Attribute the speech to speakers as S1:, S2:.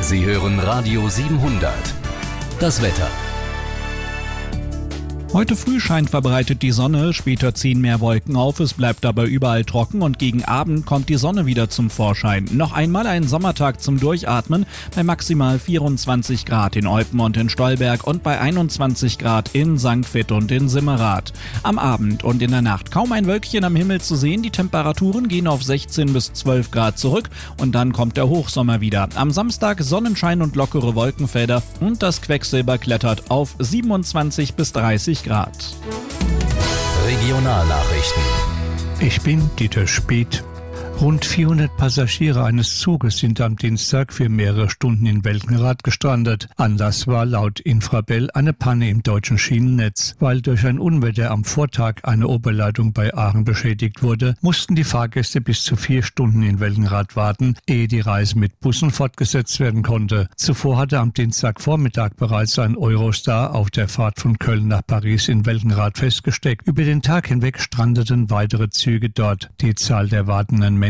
S1: Sie hören Radio 700. Das Wetter.
S2: Heute früh scheint verbreitet die Sonne, später ziehen mehr Wolken auf, es bleibt dabei überall trocken und gegen Abend kommt die Sonne wieder zum Vorschein. Noch einmal ein Sommertag zum Durchatmen bei maximal 24 Grad in Eupen und in Stolberg und bei 21 Grad in St. Vith und in Simmerath. Am Abend und in der Nacht kaum ein Wölkchen am Himmel zu sehen, die Temperaturen gehen auf 16 bis 12 Grad zurück und dann kommt der Hochsommer wieder. Am Samstag Sonnenschein und lockere Wolkenfelder und das Quecksilber klettert auf 27 bis 30 Grad.
S1: Regionalnachrichten.
S3: Ich bin Dieter Speth. Rund 400 Passagiere eines Zuges sind am Dienstag für mehrere Stunden in Welkenrath gestrandet. Anlass war laut Infrabel eine Panne im deutschen Schienennetz. Weil durch ein Unwetter am Vortag eine Oberleitung bei Aachen beschädigt wurde, mussten die Fahrgäste bis zu 4 Stunden in Welkenrath warten, ehe die Reise mit Bussen fortgesetzt werden konnte. Zuvor hatte am Dienstagvormittag bereits ein Eurostar auf der Fahrt von Köln nach Paris in Welkenrath festgesteckt. Über den Tag hinweg strandeten weitere Züge dort. Die Zahl der wartenden